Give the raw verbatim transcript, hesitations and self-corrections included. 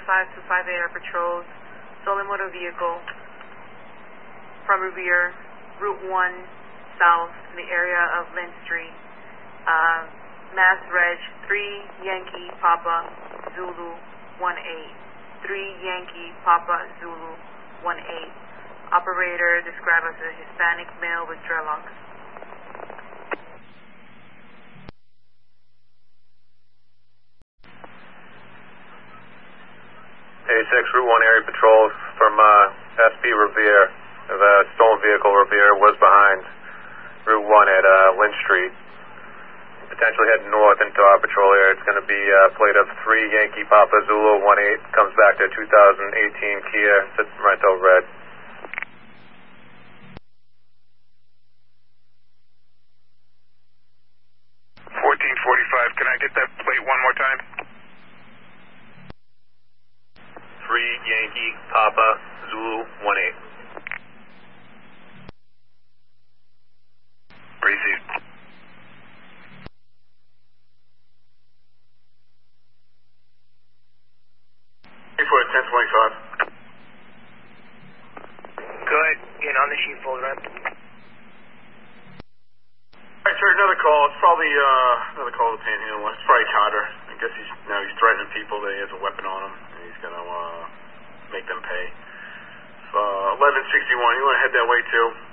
five two five eight are patrols. Stolen motor vehicle from Revere, Route one South in the area of Lynn Street. Uh, Mass Reg three Yankee Papa Zulu one eight. three Yankee Papa Zulu one eight. Operator described as a Hispanic male with dreadlocks. eighty-six Route one area patrol from uh, S P Revere. The stolen vehicle Revere was behind Route one at uh, Lynn Street. Potentially heading north into our patrol area. It's going to be uh, plate of three Yankee Papa Zulu one eight. Comes back to two thousand eighteen Kia Sorento red. fourteen forty-five, can I get that plate one more time? three Yankee Papa Zulu one eight. Received. For ten twenty-five. Go ahead, get on the sheet folder up. Alright, sir, another call. It's probably uh, another call to the Panhandle. It's probably Cotter. I guess he's now he's threatening people that he has a weapon on him and he's gonna uh, make them pay. So uh, eleven sixty-one, you wanna head that way too?